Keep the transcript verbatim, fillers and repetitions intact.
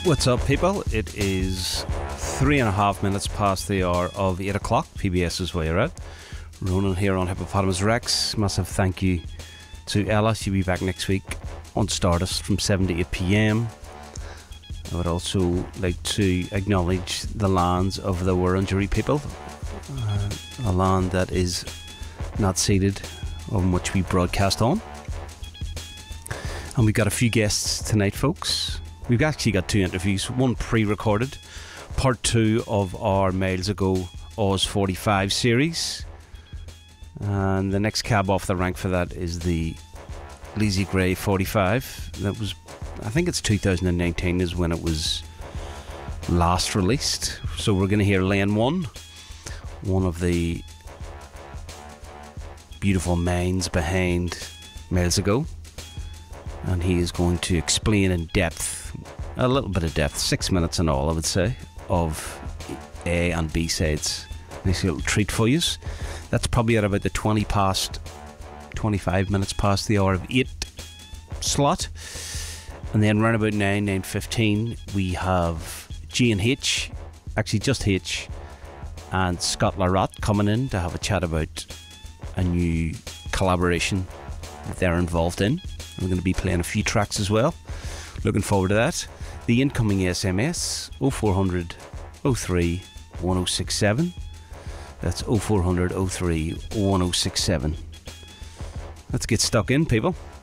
What's up, people? It is three and a half minutes past the hour of eight o'clock. P B S is where you're at. Ronan here on Hippopotamus Rex. Massive thank you to Ella. She'll be back next week on Stardust from seven to eight p.m. I would also like to acknowledge the lands of the Wurundjeri people, uh, a land that is not ceded, on which we broadcast on. And we've got a few guests tonight, folks. We've actually got two interviews, one pre-recorded, part two of our Miles Ago Oz forty-five series. And the next cab off the rank for that is the Lizzie Gray forty-five. That was, I think it's two thousand nineteen is when it was last released. So we're going to hear Lane one, one of the beautiful minds behind Miles Ago. And he is going to explain in depth, a little bit of depth, six minutes in all, I would say, of A and B sides. Nice little treat for you. That's probably at about the twenty past, twenty-five minutes past the hour of eight slot. And then around about nine, nine fifteen, we have G and H, actually just H, and Scott Larott coming in to have a chat about a new collaboration that they're involved in. We're going to be playing a few tracks as well. Looking forward to that. The incoming S M S, oh four hundred oh three one oh six seven. That's oh four hundred oh three one oh six seven. Let's get stuck in, people.